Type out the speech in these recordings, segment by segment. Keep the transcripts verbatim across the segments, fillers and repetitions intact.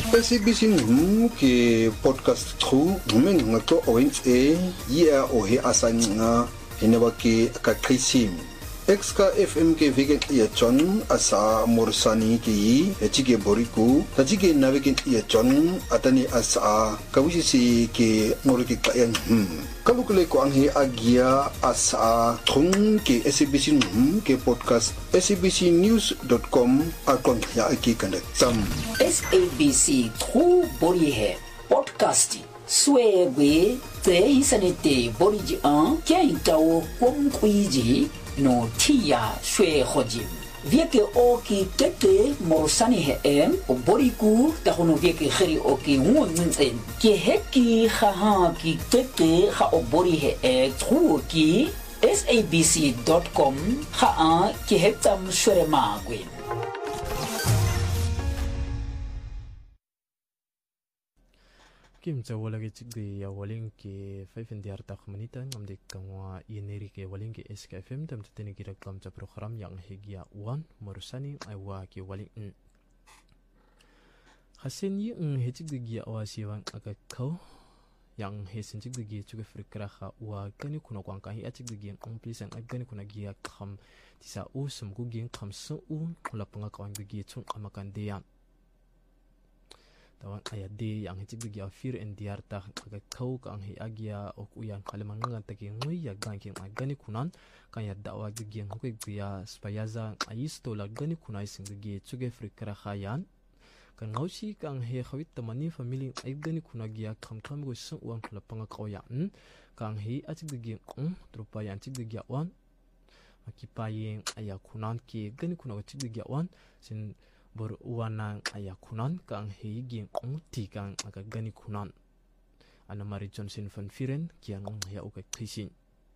S A B C ngum ke podcast tru ngumen ngato owens e ya o he asanga hinaba ke kakrisim Exka F M ke vegan ya John asa morsani ki echike boriku tajike navekin ya John atani asa kawisi ke ngoriki kayan hmm kalukule ko ang he agia asa trung ke S A B C ngum ke podcast S A B C news dot com akon ya aki kandak sam S A B C tru bori he podcast swebe te isanete boriji an kya itawo kom kuiji no tia shwe khojim vieke oki tete morsani he em oboriku ta hono vieke khiri oki ngunzen ke heki kha ki tete kha obori he e truki S A B C dot com kha a ke hetam shwe magwe Kim cha wala ke chigdi ya waling ke five and diar tak manita ngamde kangwa yeneri ke waling ke S K F M tam tetene kira kam cha program yang hegia one morusani aiwa ke waling n hasen yi ng hechigdi gi awasi wan aka kau yang hesen chigdi gi chuge frikra kha wa kani kuna kwang ka hi achigdi gi ang please ang agani kuna gi kham tisa usum ku gi kham su u la panga kwang gi chung amakan dia tawan ayade yang hechigdi ya fir and diar ta aga kau ka ang hi agia ok uyan kalaman ngan ta ki ngui ya gan ki agani kunan kan ya dawa gi ang ko ya spayaza ayisto la gani kunai sing gi chuge frikra khayan kan ngausi kang he khawit tamani family ay gani kunagi ya kham kham go su wan khla panga qayan kang hi achigdi gi um tropa yan chigdi gi wan akipaye aya kunan ki gani kunago chigdi gi wan sin bor uwana aya kunan kang he gi um ti kang aga gani kunan ana mari johnson van firen kiang ya uka khisin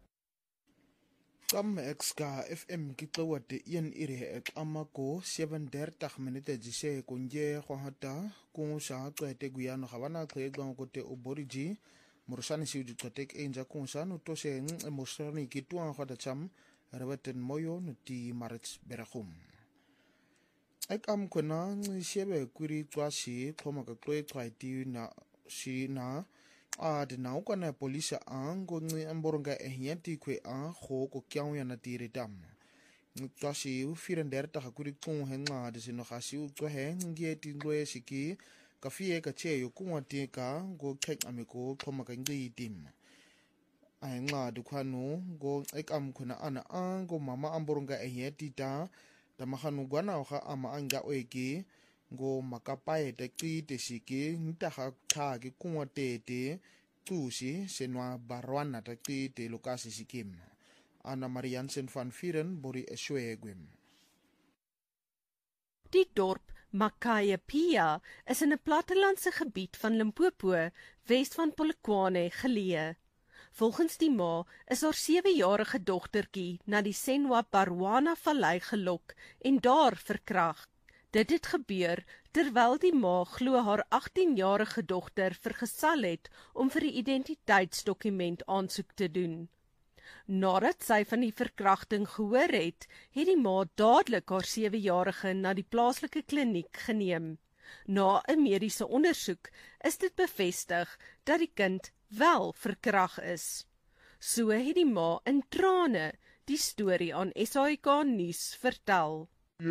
Kam Exka F M kitlawate ian ire ek amako seven dertig minute jise kunje khohata kung sa kwete guyano khawana kwe gwan kote oboriji mursani siuju totek enja kung sa no to se emostrani kitwa khada cham rawaten moyo nuti marits berakhum ek am kona shebe kuri twashi khoma ka kwe twaiti na shi na a de na ukana polisa ang go ngi amboronga ehyati kwe a kho ko kyang ya na tire dam twashi u firen der ta kuri kung henga de sino khasi u to he ngi ti ngwe siki ka fie ka che yu kung ati ka go khek amiko khoma ka ngi tim ai nga du khanu go ek am khuna ana ang go mama amboronga ehyati ta tamahanu gwana kha ama anga oeki go makapae te ki te siki nta kha kha ki kunwa te te tusi senwa barwana te ki te lokasi sikim Anna Mariansen van Vieren bori eswegwem. Die dorp Makayapia is in 'n plattelandse gebied van Limpopo, wes van Polokwane geleë. Volgens die ma is haar sewe-jarige dogtertjie na die Senwa Barwana vallei gelok en daar verkragt. Dit het gebeur terwyl die ma glo haar agtien-jarige dogter vergesel het om vir die identiteitsdokument aansoek te doen. Nadat sy van die verkrachting gehoor het, het die ma dadelik haar sewe-jarige na die plaaslike kliniek geneem. Na 'n mediese ondersoek is dit bevestig dat die kind wel verkragt is. So het die ma in trane die storie aan S A K nuus vertel.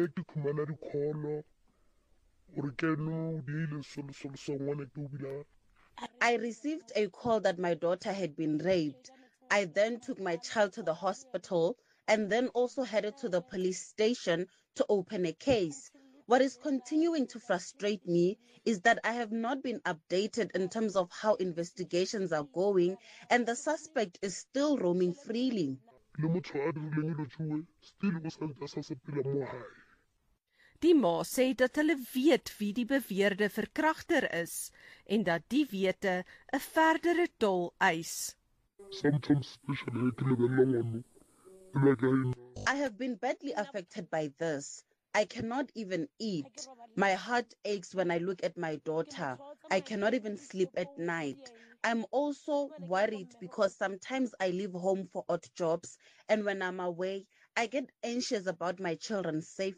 I received a call that my daughter had been raped. I then took my child to the hospital and then also headed to the police station to open a case. What is continuing to frustrate me is that I have not been updated in terms of how investigations are going and the suspect is still roaming freely. Die ma sê dat hulle weet wie die beweerde verkragter is en dat die wete 'n verdere tol eis. I have been badly affected by this. I cannot even eat. My heart aches when I look at my daughter. I cannot even sleep at night. I'm also worried because sometimes I leave home for odd jobs, and when I'm away, I get anxious about my children's safety.